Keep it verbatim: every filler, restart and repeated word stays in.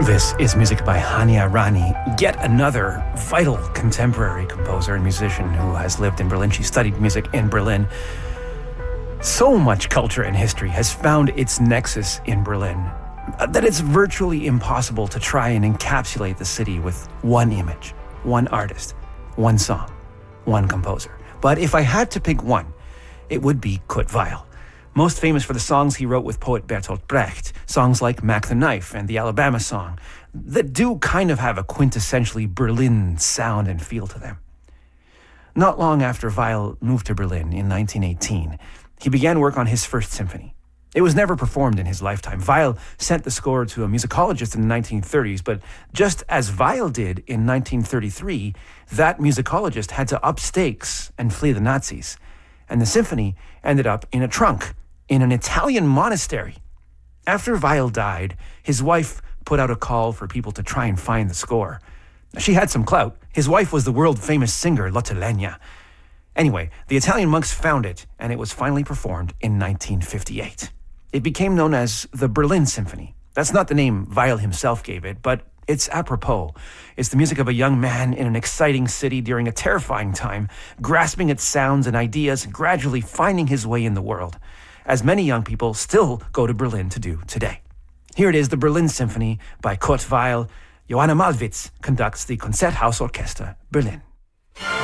This is music by Hania Rani, yet another vital contemporary composer and musician who has lived in Berlin. She studied music in Berlin. So much culture and history has found its nexus in Berlin that it's virtually impossible to try and encapsulate the city with one image, one artist, one song, one composer. But if I had to pick one, it would be Kurt Weill. Most famous for the songs he wrote with poet Bertolt Brecht, songs like Mac the Knife and the Alabama Song, that do kind of have a quintessentially Berlin sound and feel to them. Not long after Weill moved to Berlin in nineteen eighteen, he began work on his first symphony. It was never performed in his lifetime. Weill sent the score to a musicologist in the nineteen thirties, but just as Weill did in nineteen thirty-three, that musicologist had to up stakes and flee the Nazis, and the symphony ended up in a trunk in an Italian monastery. After Weill died, his wife put out a call for people to try and find the score. She had some clout. His wife was the world-famous singer Lotte Lenya. Anyway, the Italian monks found it, and it was finally performed in nineteen fifty-eight. It became known as the Berlin Symphony. That's not the name Weill himself gave it, but it's apropos. It's the music of a young man in an exciting city during a terrifying time, grasping its sounds and ideas and gradually finding his way in the world, as many young people still go to Berlin to do today. Here it is, the Berlin Symphony by Kurt Weill. Johanna Malwitz conducts the Konzerthaus Orchester, Berlin.